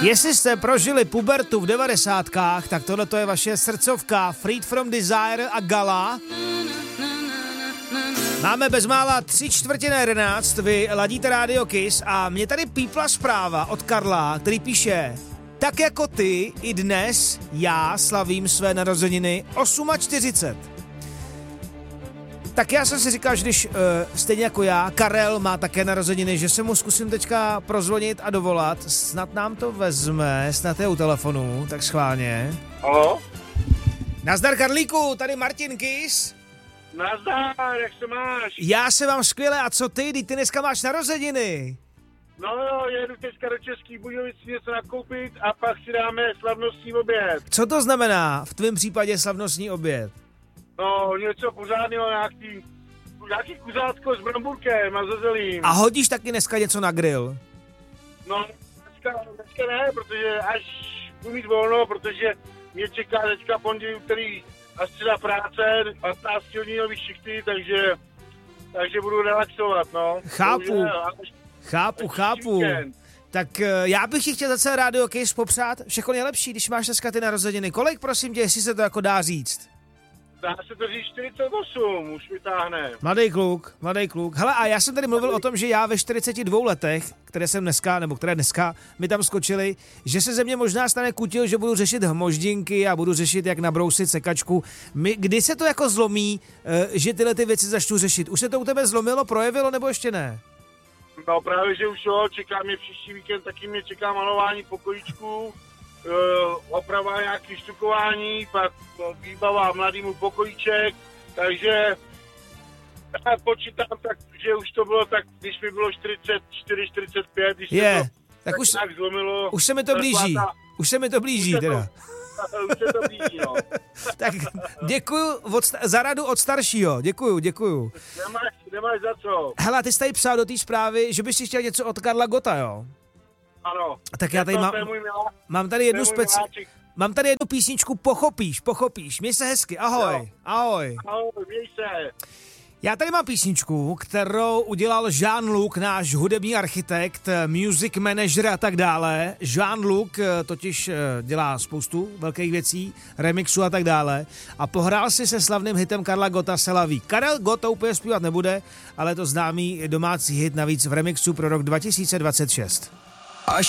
Jestli jste prožili pubertu v 90kách, tak tohle je vaše srdcovka Freed from Desire a Gala. Máme bezmála 11:03, vy ladíte Radio Kiss a mě tady pípla zpráva od Karla, který píše: tak jako ty, i dnes já slavím své narozeniny 48. Tak já jsem si říkal, že když stejně jako já, Karel má také narozeniny, že se mu zkusím teďka prozvonit a dovolat. Snad nám to vezme, snad je u telefonu, tak schválně. Halo? Nazdar Karlíku, tady Martin Kiss. Nazdar, jak se máš? Já se mám skvěle, a co ty? Ty dneska máš narozeniny. No, jedu teďka do Český Budějovic něco nakoupit a pak si dáme slavnostní oběd. Co to znamená v tvém případě slavnostní oběd? No, něco pořádného, nějaký kuzátko s bramburkem a zezelím. A hodíš taky dneska něco na grill? No, dneska ne, protože až budu mít volno, protože mě čeká teďka pondělí, úterý a středa práce, 15-hodinové šichty, takže budu relaxovat, no. Chápu. Tak já bych ti chtěl za celé Radio Kiss popřát všechno nejlepší, když máš dneska ty narozeniny. Kolik, prosím tě, jestli se to jako dá říct? Dá se to říct 48, už mi táhne. Mladý kluk. Hele, a já jsem tady mluvil o tom, že já ve 42 letech, které dneska mi tam skočily, že se ze mě možná stane kutil, že budu řešit hmoždinky a budu řešit, jak nabrousit sekačku. Kdy se to jako zlomí, že tyhle ty věci začnu řešit? Už se to u tebe zlomilo, projevilo, nebo ještě ne? No právě, že už jo, čeká mě příští víkend, taky mě čeká malování pokojíčků, oprava nějaký štukování, pak výbava mladýmu pokojíček, takže já počítám tak, že už to bylo tak, když mi bylo 44, 45, když se to tak už, tak zlomilo. Už se mi to blíží, už se to blíží. No. Tak děkuju za radu od staršího, děkuju. Nemáš za co. Hele, ty jsi tady psal do té zprávy, že bys si chtěl něco od Karla Gotta, jo? Ano. Tak já tady mám tady jednu mám tady jednu písničku Pochopíš, měj se hezky, ahoj. Ahoj, měj se. Já tady mám písničku, kterou udělal Jean-Luc, náš hudební architekt, music manager a tak dále. Jean-Luc totiž dělá spoustu velkých věcí, remixů a tak dále. A pohrál si se slavným hitem Karla Gotta C'est la vie. Karel Gott to úplně zpívat nebude, ale to známý domácí hit navíc v remixu pro rok 2026.